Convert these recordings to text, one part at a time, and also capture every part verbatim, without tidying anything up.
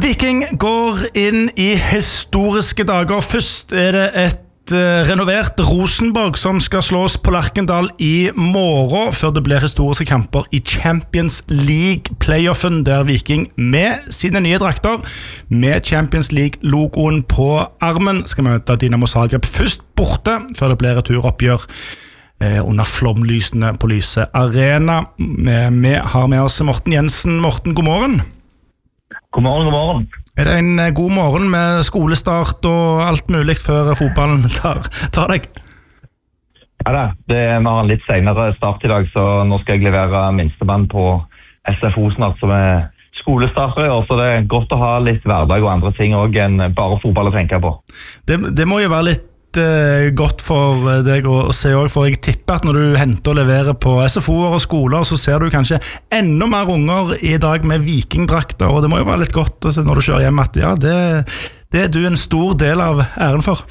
Viking går inn i historiske dager. Først er det et uh, renovert Rosenborg som skal slås på Lerkendal i morgen, før det blir historiske kamper i Champions League-playoffen, der Viking med sine nye drakter, med Champions League-logoen på armen, skal møte Dinamo Zagreb først borte, før det blir returoppgjør eh, under flomlysene på Lyse Arena. Vi har med oss Morten Jensen. Morten, god morgen. God morgen, god morgen. Er det en god morgen med skolestart og alt mulig før fotballen tar, tar deg? Ja da, det er en litt senere start i dag, så nå skal jeg levere minstemann på S F O snart, som er skolestarter, og så det er godt å ha litt hverdag og andre ting også enn bare fotball å tenke på. Det, det må jo være litt uh, godt for deg å se også, for jeg tipper at når du henter og leverer på S F O-er og skoler, så ser du kanskje enda mer unger i dag med vikingdrakter, og det må jo være litt godt når du kjører hjem at ja, det, det er du en stor del av æren for.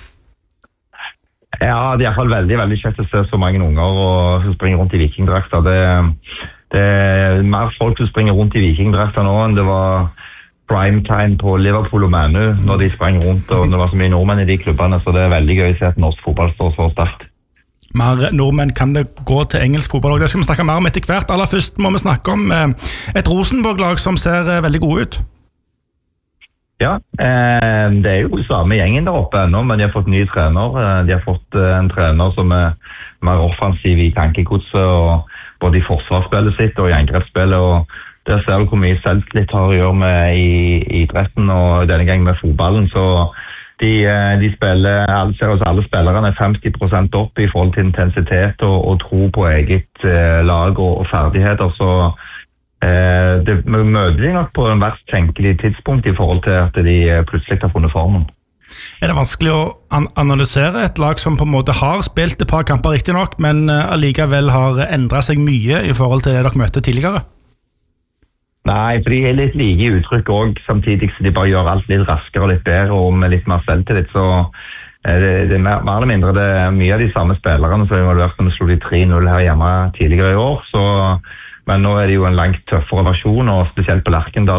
Ja, det er i hvert fall veldig, veldig kjekt å se så mange unger og, som springer rundt i vikingdrakter. Det, det er mer folk som springer rundt i vikingdrakter nå enn det var primetime på Liverpool og Manu når de sprang rundt, og det var så mye nordmenn i de klubbene, så det er veldig gøy å se at norsk fotball står så sterkt. Mer nordmenn kan det gå til engelsk fotball, og det skal vi snakke mer om etter hvert. Aller først må vi snakke om et Rosenborg-lag som ser veldig gode ut. Ja, eh, det er jo samme gjengen der oppe ennå, men de har fått ny trener. De har fått en trener som er mer offensiv i tankegodset, og både i forsvarsspillet sitt og i angrepsspillet, og der ser du hvor mye selvtillit har å gjøre med i, i idretten, og denne gangen med fotballen, så de, de spiller, altså alle spillerne er femti prosent opp i forhold til intensitet og, og tro på eget eh, lag og, og ferdigheter, så eh, det møter de nok på en verst tenkelig tidspunkt i forhold til at de plutselig har funnet formen. Er det vanskelig å an- analysere et lag som på en måte har spilt et par kamper riktig nok, men uh, allikevel har endret seg mye i forhold til det dere møtte tidligere? Nei, for de er litt like i uttrykk også, samtidig så de bare gjør alt litt raskere og litt bedre og med litt mer selvtillit, så det, det er mer, mer eller mindre det er mye av de samme spillerne som har vært når vi slo de tre null her hjemme tidligere i år, så, men nå er det jo en langt tøffere versjon, og spesielt på Lerkendal